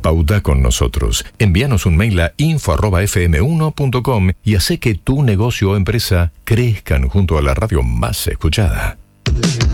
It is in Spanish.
Pauta con nosotros. Envíanos un mail a info@fm1.com y hace que tu negocio o empresa crezcan junto a la radio más escuchada.